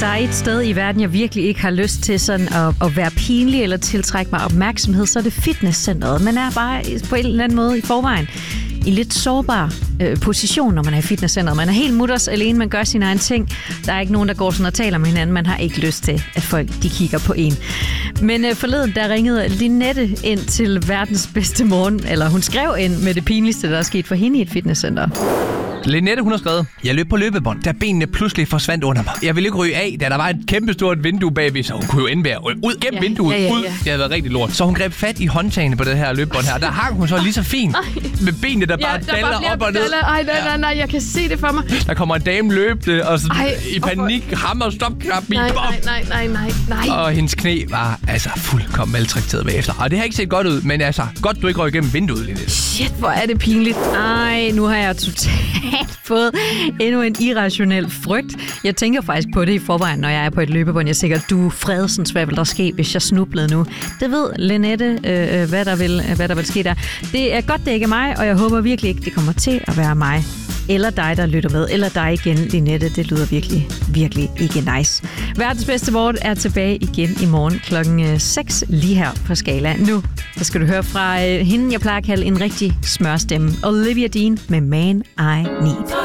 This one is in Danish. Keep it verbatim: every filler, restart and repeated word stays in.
der er et sted i verden, jeg virkelig ikke har lyst til sådan at, at være pinlig eller tiltrække mig opmærksomhed, så er det fitnesscenteret. Man er bare på en eller anden måde i forvejen i en lidt sårbar øh, position, når man er i fitnesscenteret. Man er helt mutters alene, man gør sine egne ting. Der er ikke nogen, der går sådan og taler med hinanden. Man har ikke lyst til, at folk de kigger på en. Men øh, forleden, der ringede Linette ind til verdens bedste morgen, eller hun skrev ind med det pinligste, der er sket for hende i et fitnesscenter. Linette, hun har skrevet: Jeg løb på løbebånd, da benene pludselig forsvandt under mig. Jeg ville ikke ryge af, da der var et kæmpestort vindue bagved, så hun kunne jo ende med at ryge ud gennem ja, vinduet. Ja, ja, ja. Ud. Det havde været rigtig lort. Så hun greb fat i håndtagene på det her løbebånd her. Der hang hun så lige så fint med benene, der bare ja, daller op og ned. Ej, nej, nej, nej, jeg kan se det for mig. Der kommer en dame løbende, og så Ej, i panik for... hammer stopknap i. Nej, nej, nej, nej, nej, nej. Og hendes knæ var altså fuldkommen maltrakteret bagefter. Og det har ikke set godt ud, men altså, godt du ikke røg igennem vinduet, Linette. Shit, hvor er det pinligt. Ej, nu har jeg totalt fået endnu en irrationel frygt. Jeg tænker faktisk på det i forvejen, når jeg er på et løbebånd. Jeg er sikker, du Fredensens, hvad vil der ske, hvis jeg snublede nu? Det ved Linette, øh, hvad, der vil, hvad der vil ske der. Det er godt, det ikke er mig, og jeg håber virkelig ikke, det kommer til at være mig. Eller dig, der lytter med. Eller dig igen, Linette. Det lyder virkelig, virkelig ikke nice. Verdens bedste morgen er tilbage igen i morgen klokken seks lige her på Skala. Nu der skal du høre fra øh, hende, jeg plejer at kalde en rigtig smørstemme. Olivia Dean med Man I Need.